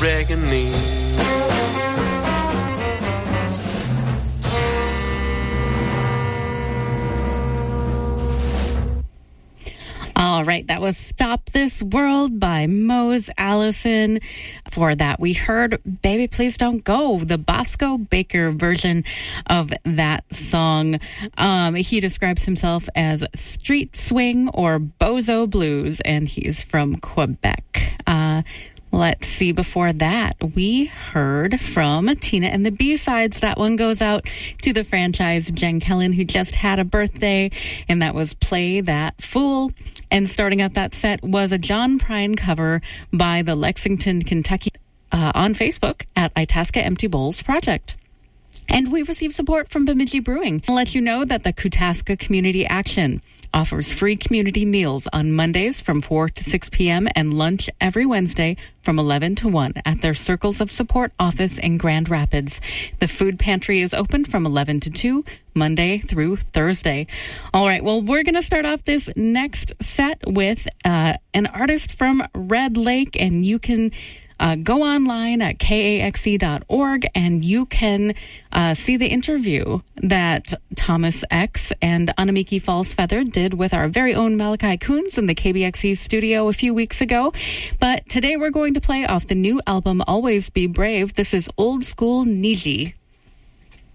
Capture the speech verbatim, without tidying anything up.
reckoning. All right, that was Stop This World by Mose Allison. For that, we heard Baby Please Don't Go, the Bosco Baker version of that song. Um, he describes himself as street swing or bozo blues, and he's from Quebec. Uh, Let's see, before that, we heard from Tina and the B-Sides. That one goes out to the franchise Jen Kellen, who just had a birthday, and that was Play That Fool. And starting out that set was a John Prine cover by the Lexington, Kentucky, uh, on Facebook at Itasca Empty Bowls Project. And we received support from Bemidji Brewing. I'll let you know that the Kutaska Community Action offers free community meals on Mondays from four to six p.m. and lunch every Wednesday from eleven to one at their Circles of Support office in Grand Rapids. The food pantry is open from eleven to two, Monday through Thursday. All right, well, we're going to start off this next set with uh, an artist from Red Lake, and you can Uh, go online at K A X E dot org and you can uh, see the interview that Thomas X and Anamiki Falls Feather did with our very own Malachi Coons in the K B X E studio a few weeks ago. But today we're going to play off the new album, Always Be Brave. This is Old School Niji.